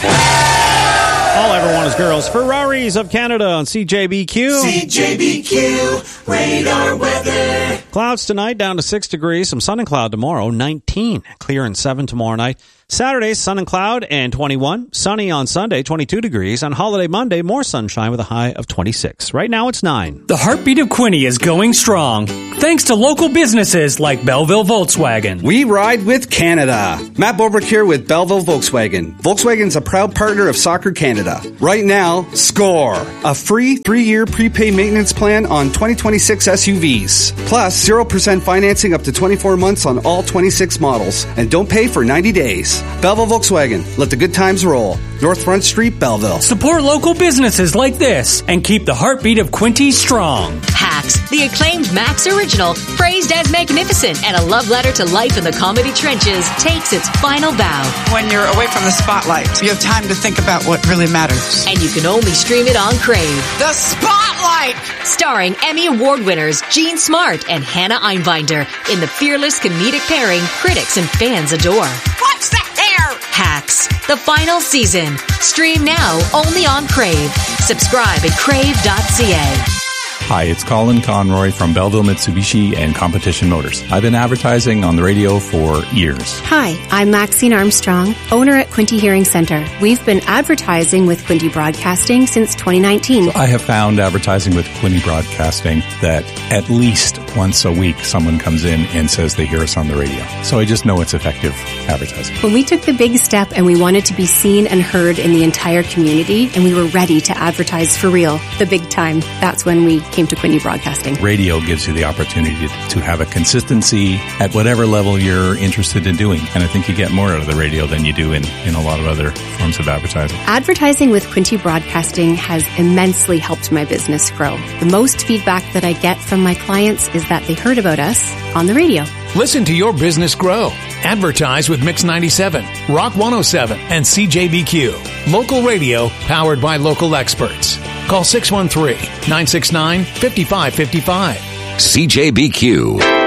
All everyone is girls. Ferraris of Canada on CJBQ. CJBQ radar weather. Clouds tonight down to 6 degrees. Some sun and cloud tomorrow, 19. Clear and 7 tomorrow night. Saturday, sun and cloud and 21. Sunny on Sunday, 22 degrees. On holiday Monday, more sunshine with a high of 26. Right now, it's 9. The heartbeat of Quinte is going strong, thanks to local businesses like Belleville Volkswagen. We ride with Canada. Matt Bobrick here with Belleville Volkswagen. Volkswagen's a proud partner of Soccer Canada. Right now, score a free 3-year prepaid maintenance plan on 2026 SUVs. Plus, 0% financing up to 24 months on all 26 models. And don't pay for 90 days. Belleville Volkswagen. Let the good times roll. North Front Street, Belleville. Support local businesses like this and keep the heartbeat of Quinte strong. Hacks, the acclaimed Max original, praised as magnificent and a love letter to life in the comedy trenches, takes its final bow. When you're away from the spotlight, you have time to think about what really matters. And you can only stream it on Crave. The Spotlight! Starring Emmy Award winners Jean Smart and Hannah Einbinder in the fearless comedic pairing critics and fans adore. What's the hair? Hacks, the final season. Stream now only on Crave. Subscribe at crave.ca. Hi, it's Colin Conroy from Belleville Mitsubishi and Competition Motors. I've been advertising on the radio for years. Hi, I'm Maxine Armstrong, owner at Quinte Hearing Center. We've been advertising with Quinte Broadcasting since 2019. I have found advertising with Quinte Broadcasting that at least once a week someone comes in and says they hear us on the radio. So I just know it's effective advertising. When we took the big step and we wanted to be seen and heard in the entire community, and we were ready to advertise for real, the big time, that's when we came to Quinte Broadcasting. Radio gives you the opportunity to have a consistency at whatever level you're interested in doing. And I think you get more out of the radio than you do in a lot of other forms of advertising. Advertising with Quinte Broadcasting has immensely helped my business grow. The most feedback that I get from my clients is that they heard about us on the radio. Listen to your business grow. Advertise with Mix 97, Rock 107, and CJBQ. Local radio powered by local experts. Call 613-969-5555. CJBQ.